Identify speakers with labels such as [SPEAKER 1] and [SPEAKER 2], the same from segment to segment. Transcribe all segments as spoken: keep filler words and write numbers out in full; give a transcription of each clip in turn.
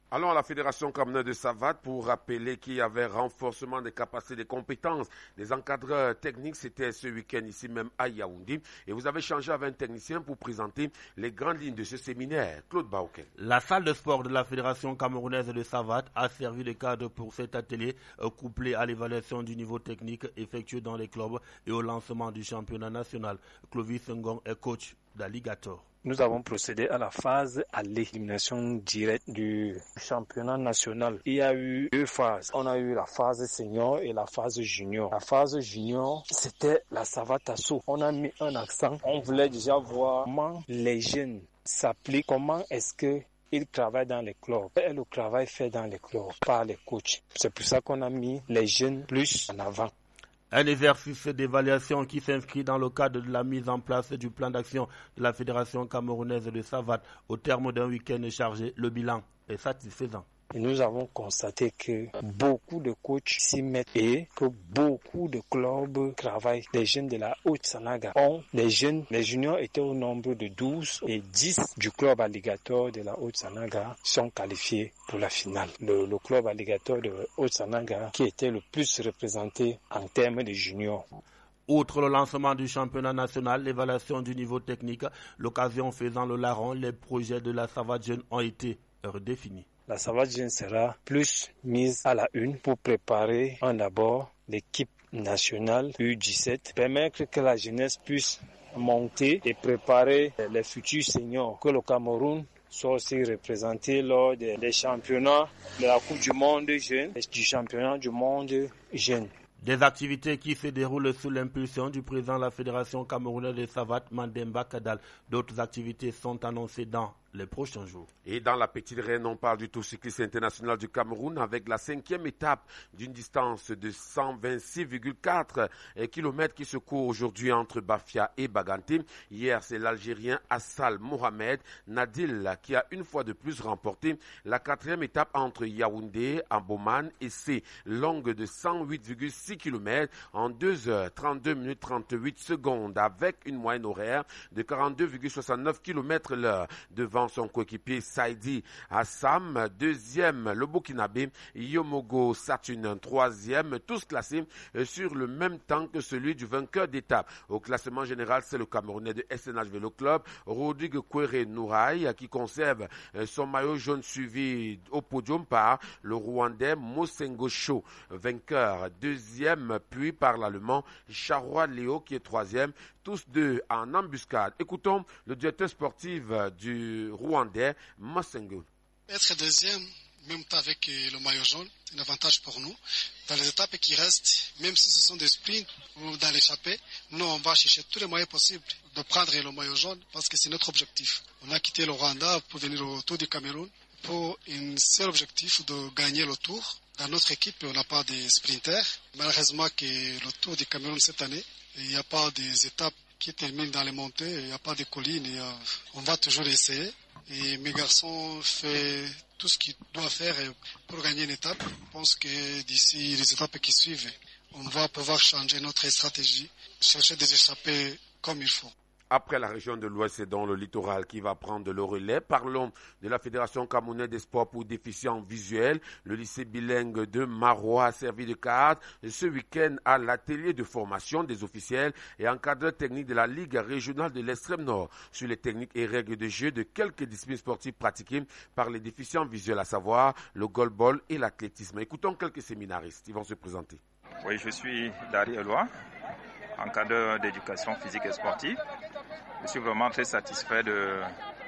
[SPEAKER 1] Allons à la Fédération camerounaise de savate pour rappeler qu'il y avait renforcement des capacités, des compétences des encadreurs techniques. C'était ce week-end ici même à Yaoundé. Et vous avez changé avec un technicien pour présenter les grandes lignes de ce séminaire. Claude Baouken.
[SPEAKER 2] La salle de sport de la Fédération camerounaise de savate a servi de cadre pour cet atelier euh, couplé à l'évaluation du niveau technique effectué dans les clubs et au lancement du championnat national. Clovis Ngong est coach d'Alligator.
[SPEAKER 3] Nous avons procédé à la phase à l'élimination directe du championnat national. Il y a eu deux phases. On a eu la phase senior et la phase junior. La phase junior, c'était la savate assaut. On a mis un accent. On voulait déjà voir comment les jeunes s'appliquent, comment est-ce que ils travaillent dans les clubs et le travail fait dans les clubs par les coachs. C'est pour ça qu'on a mis les jeunes plus en avant.
[SPEAKER 2] Un exercice d'évaluation qui s'inscrit dans le cadre de la mise en place du plan d'action de la Fédération camerounaise de savate. Au terme d'un week-end chargé, le bilan est satisfaisant.
[SPEAKER 3] Et nous avons constaté que beaucoup de coachs s'y mettent et que beaucoup de clubs travaillent. Les jeunes de la Haute-Sanaga ont, les jeunes, les juniors étaient au nombre de douze et dix du club Alligator de la Haute-Sanaga sont qualifiés pour la finale. Le, le club Alligator de Haute-Sanaga qui était le plus représenté en termes de juniors.
[SPEAKER 2] Outre le lancement du championnat national, l'évaluation du niveau technique, l'occasion faisant le larron, les projets de la savate jeune ont été redéfinis.
[SPEAKER 3] La savate jeune sera plus mise à la une pour préparer en d'abord l'équipe nationale U dix-sept, permettre que la jeunesse puisse monter et préparer les futurs seniors, que le Cameroun soit aussi représenté lors des, des championnats de la Coupe du Monde jeune et du championnat du monde jeune.
[SPEAKER 2] Des activités qui se déroulent sous l'impulsion du président de la Fédération camerounaise de savate, Mandemba Kadal. D'autres activités sont annoncées dans les prochains jours.
[SPEAKER 1] Et dans la petite reine, on parle du Tour cycliste international du Cameroun avec la cinquième étape d'une distance de cent vingt-six virgule quatre kilomètres qui se court aujourd'hui entre Bafia et Baganté. Hier, c'est l'Algérien Assal Mohamed Nadil qui a une fois de plus remporté la quatrième étape entre Yaoundé, Amboman et c'est longue de cent huit virgule six kilomètres en deux heures trente-deux minutes trente-huit secondes avec une moyenne horaire de quarante-deux virgule soixante-neuf kilomètres l'heure devant son coéquipier Saidi Assam, deuxième le Burkinabé, Yomogo Saturne, troisième, tous classés sur le même temps que celui du vainqueur d'étape. Au classement général, c'est le Camerounais de S N H Vélo Club, Rodrigue Kwere Nouraï, qui conserve son maillot jaune suivi au podium par le Rwandais Mosengo Show, vainqueur, deuxième, puis par l'Allemand Charrois Léo qui est troisième, tous deux en embuscade. Écoutons le directeur sportif du Rwandais, Mosengo.
[SPEAKER 4] Être deuxième, même pas avec le maillot jaune, c'est un avantage pour nous. Dans les étapes qui restent, même si ce sont des sprints ou dans l'échappée, nous on va chercher tous les moyens possibles de prendre le maillot jaune parce que c'est notre objectif. On a quitté le Rwanda pour venir au Tour du Cameroun pour un seul objectif de gagner le Tour. Dans notre équipe, on n'a pas de sprinters. Malheureusement que le Tour du Cameroun cette année, il n'y a pas des étapes qui terminent dans les montées, il n'y a pas de collines. Et, euh, on va toujours essayer. Et mes garçons font tout ce qu'ils doivent faire pour gagner une étape. Je pense que d'ici les étapes qui suivent, on va pouvoir changer notre stratégie, chercher des échappées comme il faut.
[SPEAKER 1] Après la région de l'Ouest, c'est dans le littoral qui va prendre le relais. Parlons de la Fédération camerounaise des sports pour déficients visuels. Le lycée bilingue de Marois a servi de cadre ce week-end à l'atelier de formation des officiels et encadreurs techniques de la Ligue régionale de l'extrême nord sur les techniques et règles de jeu de quelques disciplines sportives pratiquées par les déficients visuels, à savoir le goalball et l'athlétisme. Écoutons quelques séminaristes qui vont se présenter.
[SPEAKER 5] Oui, je suis Dari Eloi, encadreur d'éducation physique et sportive. Je suis vraiment très satisfait de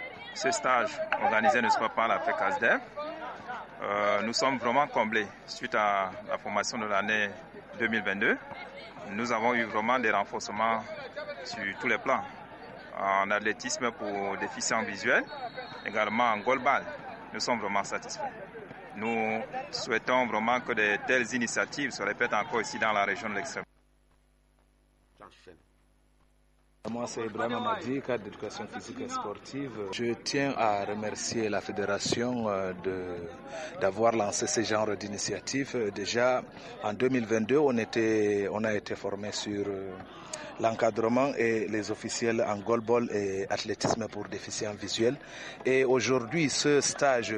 [SPEAKER 5] ce stage organisé, n'est-ce pas, par la FECASDEF. Euh, nous sommes vraiment comblés suite à la formation de l'année deux mille vingt-deux. Nous avons eu vraiment des renforcements sur tous les plans. En athlétisme pour déficients visuels, également en goalball. Nous sommes vraiment satisfaits. Nous souhaitons vraiment que de telles initiatives se répètent encore ici dans la région de l'extrême.
[SPEAKER 6] Moi, c'est Ibrahim Amadi, cadre d'éducation physique et sportive. Je tiens à remercier la fédération de, d'avoir lancé ce genre d'initiative. Déjà, en deux mille vingt-deux, on, était, on a été formé sur l'encadrement et les officiels en goalball et athlétisme pour déficients visuels. Et aujourd'hui, ce stage